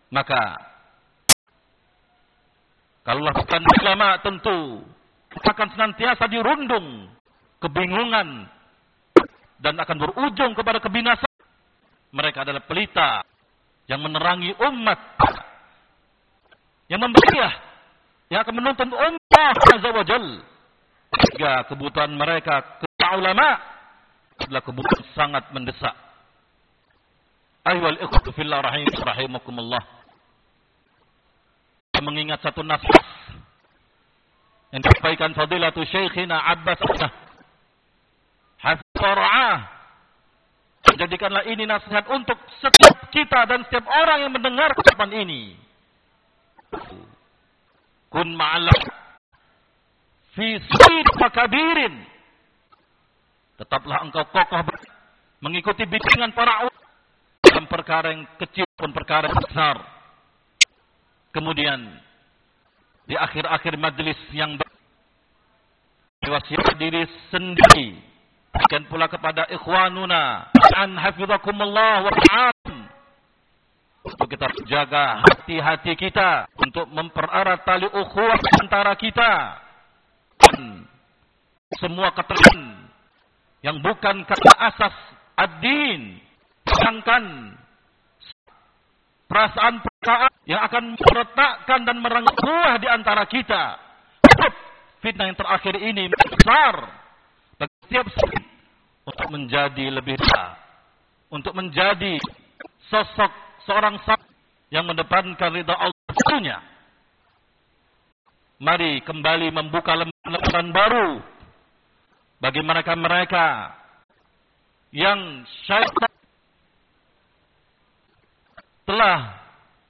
Maka kalau bukan ulama tentu akan senantiasa dirundung kebingungan dan akan berujung kepada kebinasaan. Mereka adalah pelita yang menerangi umat, yang memberiah, yang akan menuntun Allah Azza wa Jal. Sehingga kebutuhan mereka kepada ulama adalah kebutuhan sangat mendesak. Ayyuhal ikhwatu fillah rahimakumullah. Mengingat satu nasihat yang disampaikan fadilatu Syekhina Abbas Hafizahullah. Jadikanlah ini nasihat untuk setiap kita dan setiap orang yang mendengar ucapan ini. Kun ma'allah fi sir kabirin. Tetaplah engkau kokoh mengikuti bimbingan para ulama dalam perkara yang kecil pun perkara yang besar. Kemudian di akhir-akhir majlis yang diwasiat diri sendiri, dan pula kepada ikhwanuna an hafizakumullah wa ta'ala, untuk kita jaga hati-hati kita untuk mempererat tali ukhuwah antara kita. Dan semua keterangan yang bukan karena asas ad-din, sedangkan perasaan yang akan meretakkan dan merengkuh di antara kita. Fitnah yang terakhir ini besar bagi setiap untuk menjadi lebih besar, untuk menjadi sosok seorang yang mendepankan ridha Allah Subhanahu. Mari kembali membuka lembaran baru bagi mereka-mereka yang syaitan telah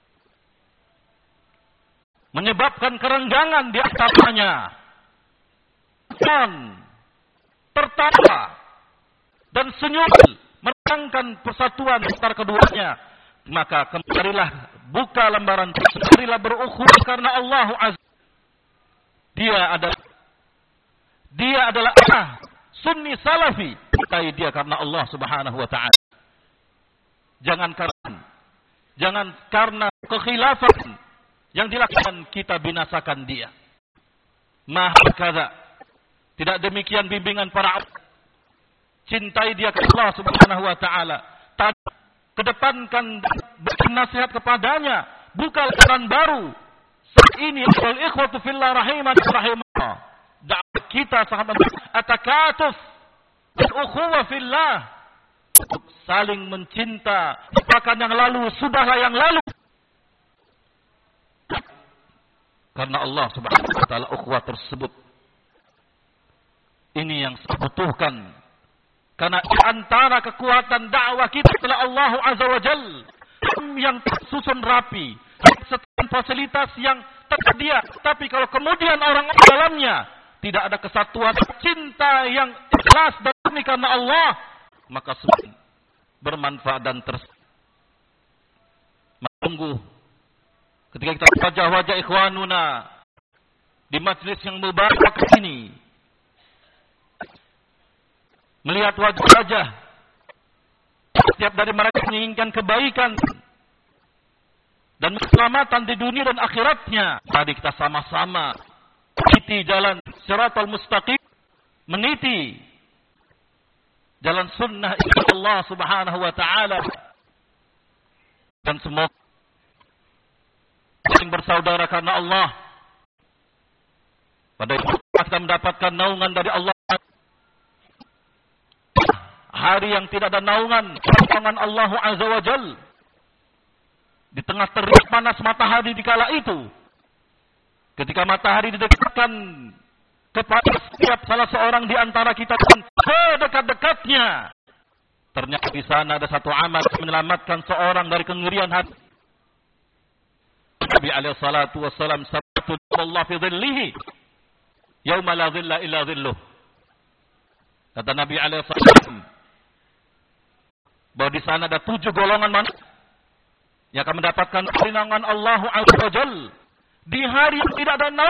menyebabkan kerenggangan di antaranya, dan tertawa dan senyum merangkan persatuan antara keduanya. Maka kembalilah buka lembaran tersebut, marilah berukhuwah karena Allah Azza. Dia adalah sunni salafi, cintai dia karena Allah Subhanahu wa taala. Jangan karena kekhilafan yang dilakukan kita binasakan dia. Mahakadha. Tidak demikian bimbingan para ulama. Cintai dia ke Allah Subhanahu wa taala. Kedepankan nasihat kepadanya. Buka lembaran baru. Saat ini al ikhwatu fillah rahimahullah. Dakwah kita sangat atakatuf dan ukhuwah fillah. Untuk saling mencinta. Lupakan yang lalu, sudahlah yang lalu. Karena Allah Subhanahu wa taala ukhuwah tersebut ini yang saya butuhkan. Karena di antara kekuatan dakwah kita adalah Allah Azza wa Jal yang tersusun rapi, setiap fasilitas yang tersedia. Tapi kalau kemudian orang dalamnya tidak ada kesatuan cinta yang ikhlas dan murni karena Allah, maka semua bermanfaat dan menunggu ketika kita wajah-wajah ikhwanuna di majlis yang mubarak ini, melihat wajah-wajah setiap dari mereka menginginkan kebaikan dan keselamatan di dunia dan akhiratnya. Tadi kita sama-sama meniti jalan Shiratal Mustaqim, meniti jalan sunnah Allah Subhanahu wa taala, dan semoga saling bersaudara karena Allah. Pada itu kita mendapatkan naungan dari Allah. Hari yang tidak ada naungan Allah Azza wa Jal. Di tengah terik panas matahari di kala itu, ketika matahari didekatkan kepada setiap salah seorang di antara kita dan sedekat-dekatnya, ternyata di sana ada satu amal yang menyelamatkan seorang dari kengerian hati. Nabi alaihi salatu wassalam sabtu Allah fi dhillihi yauma la dhilla illa dhilluh. Kata Nabi alaihi salam bahwa di sana ada 7 golongan manusia yang akan mendapatkan perlindungan Allah Azza wa Jalla di hari yang tidak ada